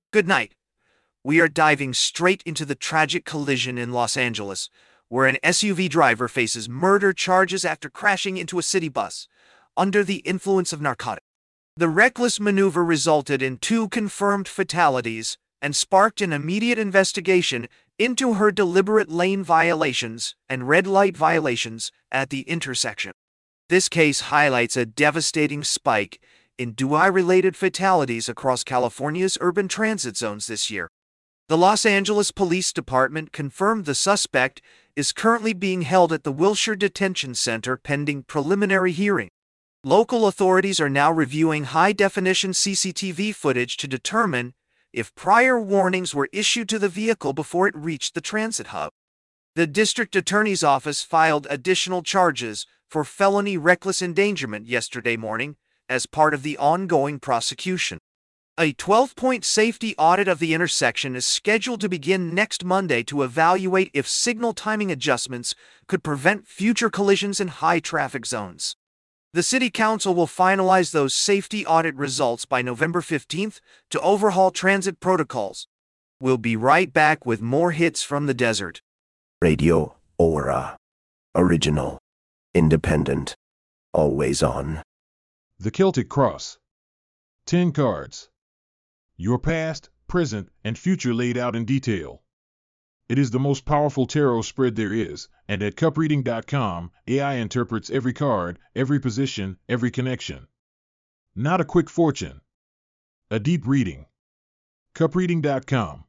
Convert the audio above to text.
Good night. We are diving straight into the tragic collision in Los Angeles, where an SUV driver faces murder charges after crashing into a city bus under the influence of narcotics. The reckless maneuver resulted in 2 confirmed fatalities and sparked an immediate investigation into her deliberate lane violations and red light violations at the intersection. This case highlights a devastating spike in DUI-related fatalities across California's urban transit zones this year. The Los Angeles Police Department confirmed the suspect is currently being held at the Wilshire Detention Center pending preliminary hearing. Local authorities are now reviewing high-definition CCTV footage to determine if prior warnings were issued to the vehicle before it reached the transit hub. The district attorney's office filed additional charges for felony reckless endangerment yesterday morning as part of the ongoing prosecution. A 12-point safety audit of the intersection is scheduled to begin next Monday to evaluate if signal timing adjustments could prevent future collisions in high-traffic zones. The City Council will finalize those safety audit results by November 15th to overhaul transit protocols. We'll be right back with more hits from the desert. Radio Aura. Original. Independent. Always on. The Celtic Cross. 10 cards. Your past, present, and future laid out in detail. It is the most powerful tarot spread there is, and at cupreading.com, AI interprets every card, every position, every connection. Not a quick fortune. A deep reading. cupreading.com.